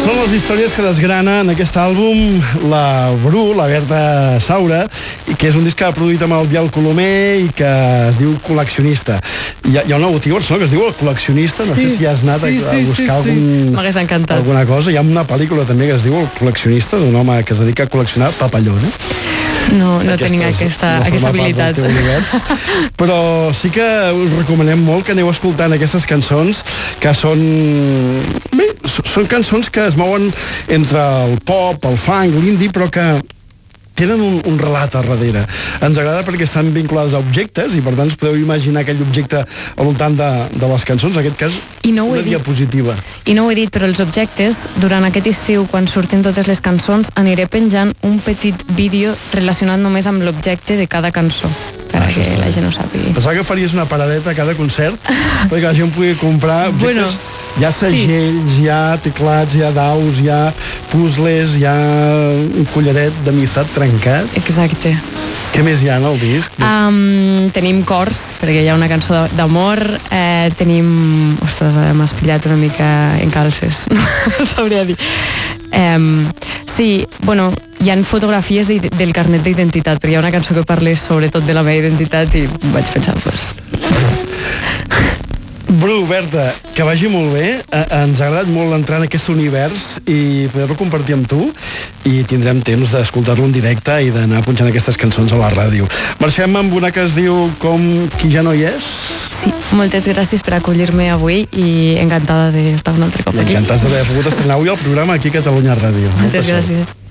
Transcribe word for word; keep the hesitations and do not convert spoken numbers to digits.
Són les històries que desgrana en aquest àlbum la Bru, la Berta Saura, i que és un disc que ha produït amb el Biel Colomer i que es diu Col·leccionista. Hi ha, hi ha un logotipo a Barcelona que es diu El Col·leccionista, no sí, sé si has anat sí, a, a sí, buscar sí, algun, sí. M'hagués encantat. alguna cosa. Hi ha una pel·lícula també que es diu El Col·leccionista, d'un home que es dedica a col·leccionar papallones. No, no tenim aquesta, no aquesta habilitat. Però sí que us recomanem molt que aneu escoltant aquestes cançons, que són... Bé, són cançons que es mouen entre el pop, el funk, l'indie, però que tenen un, un relat a darrere. Ens agrada perquè estan vinculades a objectes i per tant us podeu imaginar aquell objecte al voltant de, de les cançons, en aquest cas I no una diapositiva. I no ho he dit, però els objectes, durant aquest estiu, quan surtin totes les cançons, aniré penjant un petit vídeo relacionat només amb l'objecte de cada cançó, per ah, que la gent ho sàpiga. Pensava que faries una paradeta a cada concert perquè la gent pugui comprar objectes. Bueno, hi ha segells, sí. Hi ha teclats, hi ha daus, hi ha puzzles, hi ha un collaret d'amistat trencat. Exacte. Què més hi ha en el disc? Um, tenim cors, perquè hi ha una cançó d'amor, eh, tenim... Ostres, m'has pillat una mica en calces, no sabria dir. Um, sí, bueno, hi ha fotografies de, del carnet d'identitat, perquè hi ha una cançó que parla sobretot de la meva identitat i vaig pensar, pues... Bru, Berta, que vagi molt bé. Eh, ens ha agradat molt entrar en aquest univers i poder-lo compartir amb tu i tindrem temps d'escoltar-lo en directe i d'anar punxant aquestes cançons a la ràdio. Marxem amb una que es diu Com qui ja no hi és. Sí, moltes gràcies per acollir-me avui i encantada d'estar un altre cop aquí. I encantats d'haver pogut estrenar avui el programa aquí a Catalunya Ràdio. Moltes gràcies.